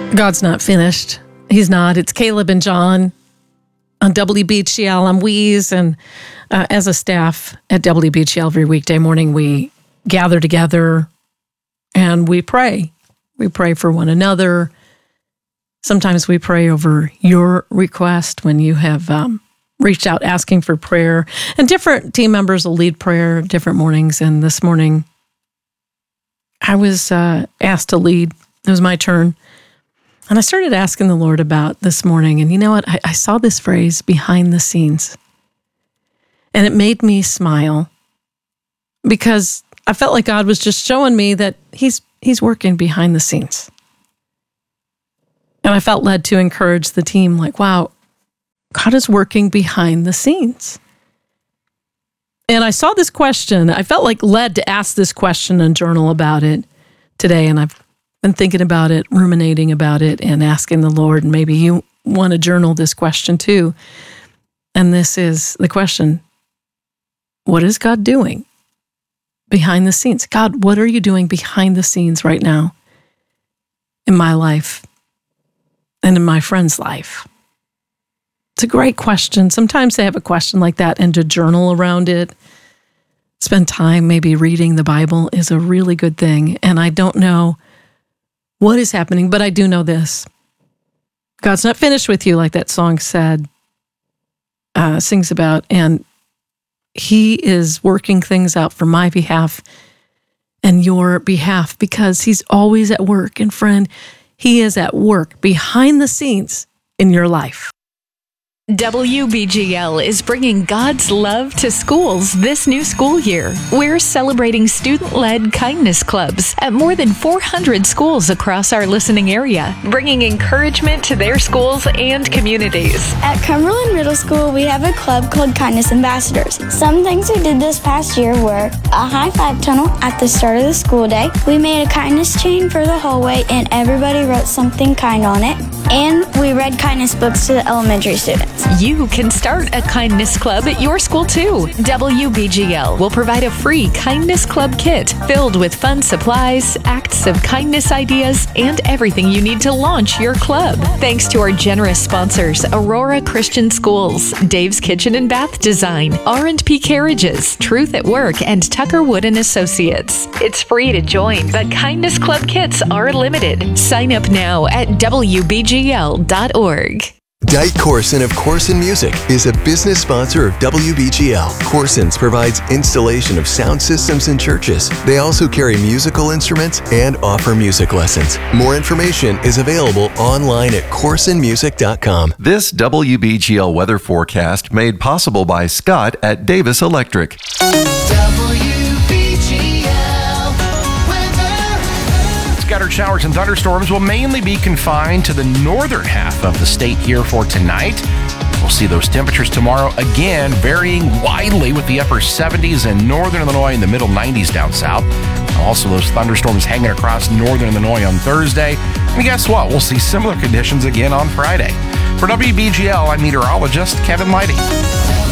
God's not finished. He's not. It's Caleb and John on WBGL. I'm Weeze, and as a staff at WBGL every weekday morning, we gather together and we pray. We pray for one another. Sometimes we pray over your request when you have reached out asking for prayer. And different team members will lead prayer different mornings. And this morning, I was asked to lead. It was my turn. And I started asking the Lord about this morning. And you know what? I saw this phrase, behind the scenes. And it made me smile because I felt like God was just showing me that He's working behind the scenes. And I felt led to encourage the team, like, wow, God is working behind the scenes. And I saw this question. I felt like led to ask this question and journal about it today. And I've been thinking about it, ruminating about it, and asking the Lord, and maybe you want to journal this question too. And this is the question: what is God doing behind the scenes? God, what are you doing behind the scenes right now in my life and in my friend's life? It's a great question. Sometimes they have a question like that, and to journal around it, spend time maybe reading the Bible is a really good thing. And I don't know what is happening, but I do know this: God's not finished with you, like that song said, sings about, and He is working things out for my behalf and your behalf, because He's always at work. And friend, He is at work behind the scenes in your life. WBGL is bringing God's love to schools this new school year. We're celebrating student-led kindness clubs at more than 400 schools across our listening area, bringing encouragement to their schools and communities. At Cumberland Middle School, we have a club called Kindness Ambassadors. Some things we did this past year were a high five tunnel at the start of the school day. We made a kindness chain for the hallway, and everybody wrote something kind on it. And we read kindness books to the elementary students. You can start a kindness club at your school too. WBGL will provide a free kindness club kit filled with fun supplies, acts of kindness ideas, and everything you need to launch your club. Thanks to our generous sponsors, Aurora Christian Schools, Dave's Kitchen and Bath Design, R&P Carriages, Truth at Work, and Tucker Wood and Associates. It's free to join, but kindness club kits are limited. Sign up now at WBGL.org. Dyke Corson of Corson Music is a business sponsor of WBGL. Corson's provides installation of sound systems in churches. They also carry musical instruments and offer music lessons. More information is available online at corsonmusic.com. This WBGL weather forecast made possible by Scott at Davis Electric. Scattered showers and thunderstorms will mainly be confined to the northern half of the state here for tonight. We'll see those temperatures tomorrow again varying widely, with the upper 70s in northern Illinois and the middle 90s down south. Also, those thunderstorms hanging across northern Illinois on Thursday. And guess what? We'll see similar conditions again on Friday. For WBGL, I'm meteorologist Kevin Lighty.